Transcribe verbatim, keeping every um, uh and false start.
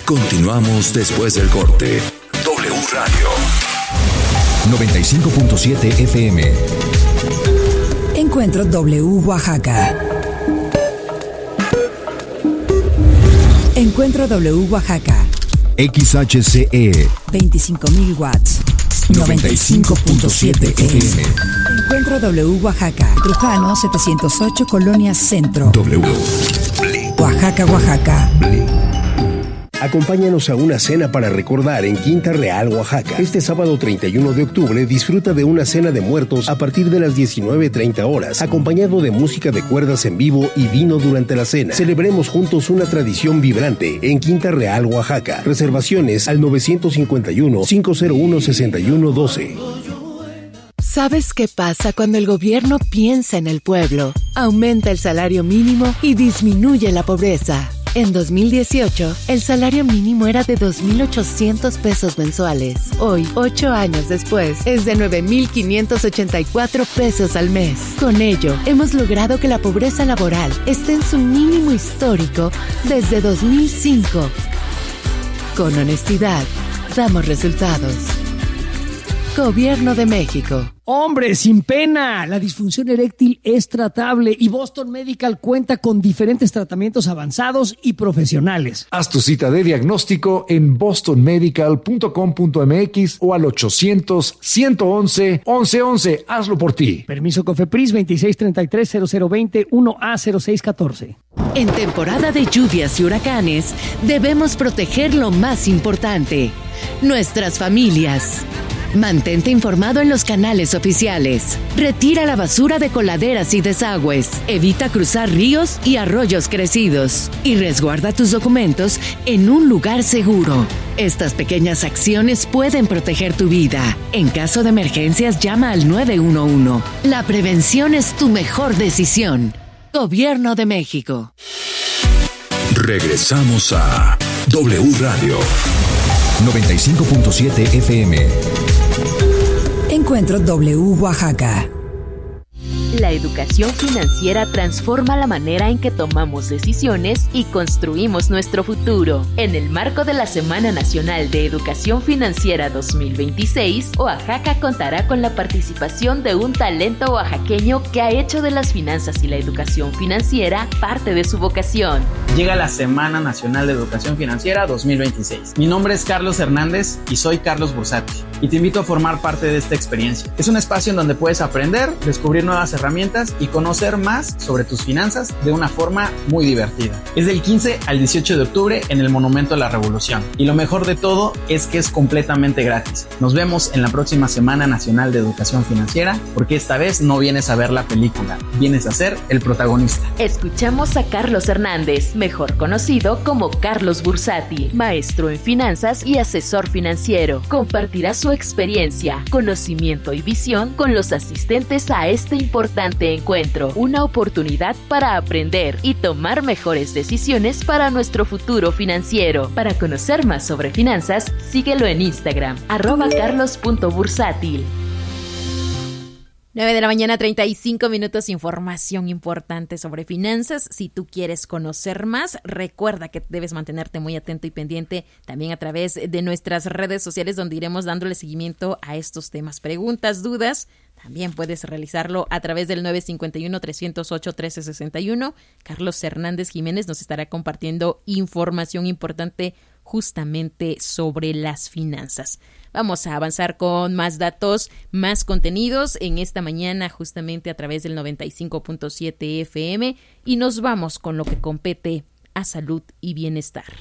Continuamos después del corte. W Radio noventa y cinco punto siete F M. Encuentro W Oaxaca. Encuentro W Oaxaca. X H C E veinticinco mil watts. noventa y cinco punto siete F M. Encuentro W Oaxaca. Trujano setecientos ocho, Colonia Centro. W. Oaxaca, Oaxaca. Acompáñanos a una cena para recordar en Quinta Real, Oaxaca. Este sábado treinta y uno de octubre disfruta de una cena de muertos a partir de las diecinueve treinta horas, acompañado de música de cuerdas en vivo y vino durante la cena. Celebremos juntos una tradición vibrante en Quinta Real, Oaxaca. Reservaciones al nueve cinco uno, cinco cero uno, seis uno uno dos. ¿Sabes qué pasa cuando el gobierno piensa en el pueblo? Aumenta el salario mínimo y disminuye la pobreza. En dos mil dieciocho, el salario mínimo era de dos mil ochocientos pesos mensuales. Hoy, ocho años después, es de nueve mil quinientos ochenta y cuatro pesos al mes. Con ello, hemos logrado que la pobreza laboral esté en su mínimo histórico desde dos mil cinco. Con honestidad, damos resultados. Gobierno de México. ¡Hombre, sin pena! La disfunción eréctil es tratable y Boston Medical cuenta con diferentes tratamientos avanzados y profesionales. Haz tu cita de diagnóstico en boston medical punto com punto m x o al ochocientos, ciento once, once once. Hazlo por ti. Permiso COFEPRIS veintiséis treinta y tres, cero cero veinte, uno A cero seis catorce. En temporada de lluvias y huracanes, debemos proteger lo más importante: nuestras familias. Mantente informado en los canales oficiales. Retira la basura de coladeras y desagües. Evita cruzar ríos y arroyos crecidos. Y resguarda tus documentos en un lugar seguro. Estas pequeñas acciones pueden proteger tu vida. En caso de emergencias, llama al nueve uno uno. La prevención es tu mejor decisión. Gobierno de México. Regresamos a W Radio noventa y cinco punto siete F M. Encuentro W Oaxaca. La educación financiera transforma la manera en que tomamos decisiones y construimos nuestro futuro. En el marco de la Semana Nacional de Educación Financiera dos mil veintiséis, Oaxaca contará con la participación de un talento oaxaqueño que ha hecho de las finanzas y la educación financiera parte de su vocación. Llega la Semana Nacional de Educación Financiera dos mil veintiséis. Mi nombre es Carlos Hernández y soy Carlos Bursati, y te invito a formar parte de esta experiencia. Es un espacio en donde puedes aprender, descubrir nuevas herramientas y conocer más sobre tus finanzas de una forma muy divertida. Es del quince al dieciocho de octubre en el Monumento a la Revolución, y lo mejor de todo es que es completamente gratis. Nos vemos en la próxima Semana Nacional de Educación Financiera, porque esta vez no vienes a ver la película, vienes a ser el protagonista. Escuchamos a Carlos Hernández, mejor conocido como Carlos Bursati, maestro en finanzas y asesor financiero. Compartirá su experiencia, conocimiento y visión con los asistentes a este importante encuentro, una oportunidad para aprender y tomar mejores decisiones para nuestro futuro financiero. Para conocer más sobre finanzas, síguelo en Instagram, arroba carlos punto bursátil. nueve de la mañana, treinta y cinco minutos, información importante sobre finanzas. Si tú quieres conocer más, recuerda que debes mantenerte muy atento y pendiente también a través de nuestras redes sociales, donde iremos dándole seguimiento a estos temas. Preguntas, dudas, también puedes realizarlo a través del nueve cinco uno, tres cero ocho, uno tres seis uno. Carlos Hernández Jiménez nos estará compartiendo información importante justamente sobre las finanzas. Vamos a avanzar con más datos, más contenidos en esta mañana justamente a través del noventa y cinco punto siete F M, y nos vamos con lo que compete a salud y bienestar.